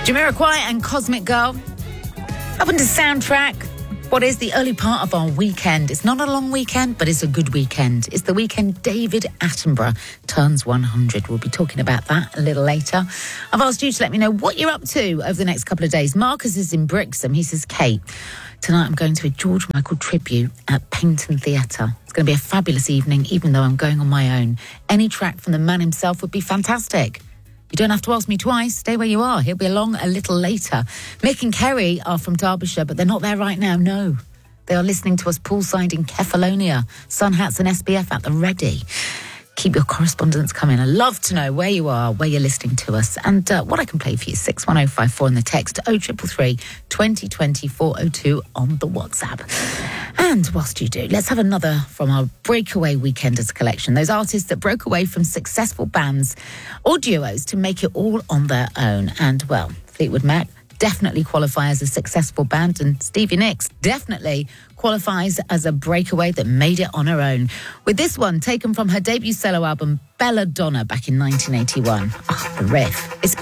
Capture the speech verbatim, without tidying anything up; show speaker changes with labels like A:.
A: Jamiroquai and Cosmic Girl. Up into soundtrack. What is the early part of our weekend? It's not a long weekend, but it's a good weekend. It's the weekend David Attenborough turns one hundred. We'll be talking about that a little later. I've asked you to let me know what you're up to over the next couple of days. Marcus is in Brixham. He says, Kate, tonight I'm going to a George Michael tribute at Paignton Theatre. It's going to be a fabulous evening, even though I'm going on my own. Any track from the man himself would be fantastic. You don't have to ask me twice. Stay where you are. He'll be along a little later. Mick and Kerry are from Derbyshire, but they're not there right now, no. They are listening to us poolside in Kefalonia. Sun hats and S P F at the ready. Keep your correspondence coming. I'd love to know where you are, where you're listening to us. And uh, what I can play for you, six one oh five four in the text, oh triple three, twenty twenty, four oh two on the WhatsApp. And whilst you do, let's have another from our Breakaway Weekenders collection. Those artists that broke away from successful bands or duos to make it all on their own. And, well, Fleetwood Mac definitely qualify as a successful band, and Stevie Nicks definitely qualifies as a breakaway that made it on her own. With this one taken from her debut solo album, Belladonna, back in nineteen eighty-one. Oh, the riff. It's